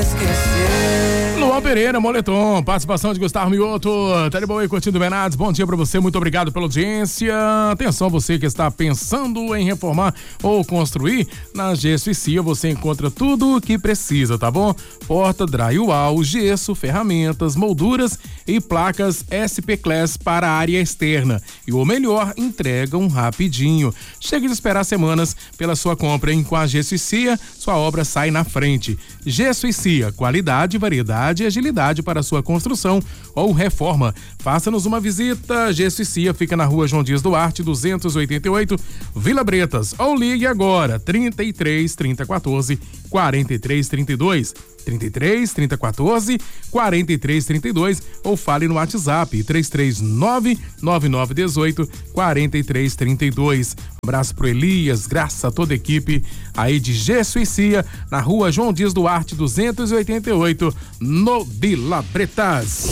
esquecer. Luan Pereira, Moletom, participação de Gustavo Mioto. Tá de boa aí, curtindo o Benados. Bom dia pra você, muito obrigado pela audiência. Atenção, você que está pensando em reformar ou construir, na Gesso e Cia você encontra tudo o que precisa, tá bom? Porta, drywall, gesso, ferramentas, molduras e placas SP Class para a área externa. E o melhor, entregam rapidinho. Chega de esperar semanas pela sua compra, hein? Com a Gesso e Cia, sua obra sai na frente. Gesso e Cia, qualidade, variedade e agilidade para sua construção ou reforma. Faça-nos uma visita. Gesso e Cia fica na rua João Dias Duarte, 288, Vila Bretas. Ou ligue agora, 33 3014 4332. 33 3014 4332 ou fale no WhatsApp 339 9918 4332. Abraço pro Elias, graças a toda a equipe aí de Gesso e Cia, na rua João Dias Duarte 288, no Vila Bretas.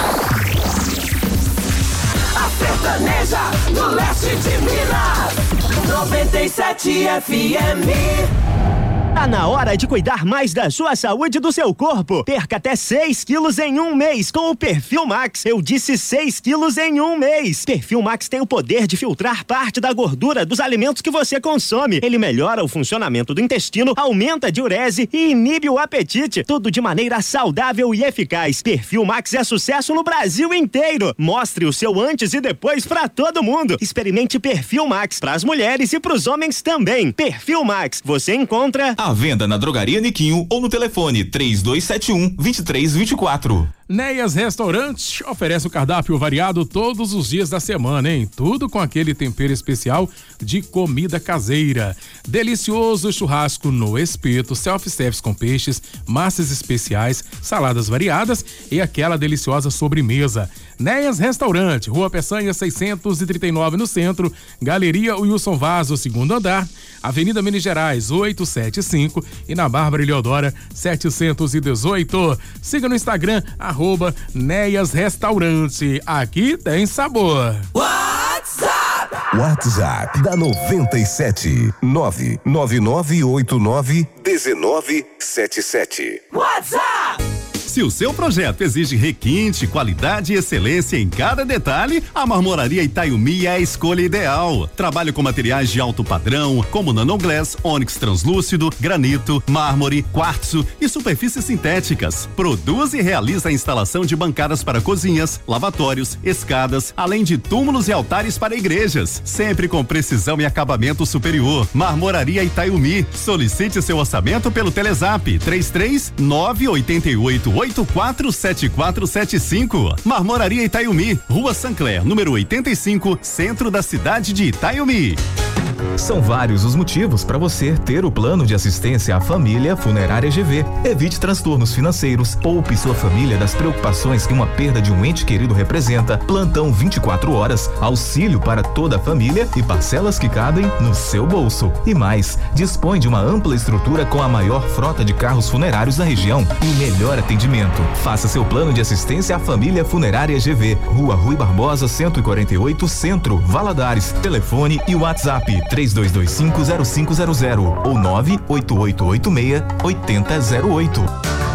A sertaneja do leste de Minas, 97 FM. Tá na hora de cuidar mais da sua saúde e do seu corpo. Perca até 6 quilos em um mês com o Perfil Max. Eu disse 6 quilos em um mês. Perfil Max tem o poder de filtrar parte da gordura dos alimentos que você consome. Ele melhora o funcionamento do intestino, aumenta a diurese e inibe o apetite. Tudo de maneira saudável e eficaz. Perfil Max é sucesso no Brasil inteiro. Mostre o seu antes e depois pra todo mundo. Experimente Perfil Max pras mulheres e pros homens também. Perfil Max, você encontra à venda na Drogaria Niquinho ou no telefone 3271-2324. Neias Restaurante oferece o cardápio variado todos os dias da semana, hein? Tudo com aquele tempero especial de comida caseira. Delicioso churrasco no espeto, self-service com peixes, massas especiais, saladas variadas e aquela deliciosa sobremesa. Neias Restaurante, Rua Peçanha 639 no centro, Galeria Wilson Vaz, segundo andar, Avenida Minas Gerais 875 e na Bárbara Eleodora 718. Siga no Instagram, @Neias Restaurante. Aqui tem sabor. WhatsApp da 97 999891977. WhatsApp! Se o seu projeto exige requinte, qualidade e excelência em cada detalhe, a Marmoraria Itaiumi é a escolha ideal. Trabalho com materiais de alto padrão, como nanoglass, ônix translúcido, granito, mármore, quartzo e superfícies sintéticas. Produz e realiza a instalação de bancadas para cozinhas, lavatórios, escadas, além de túmulos e altares para igrejas, sempre com precisão e acabamento superior. Marmoraria Itaiumi. Solicite seu orçamento pelo Telezap 33988847475. Marmoraria Itaiumi, Rua Sancler, número 85, centro da cidade de Itaiumi. São vários os motivos para você ter o plano de assistência à família Funerária GV. Evite transtornos financeiros, poupe sua família das preocupações que uma perda de um ente querido representa. Plantão 24 horas, auxílio para toda a família e parcelas que cabem no seu bolso. E mais, dispõe de uma ampla estrutura com a maior frota de carros funerários da região e o melhor atendimento. Faça seu plano de assistência à família Funerária GV. Rua Rui Barbosa 148, Centro, Valadares. Telefone e WhatsApp 32250500 ou 98886-8008.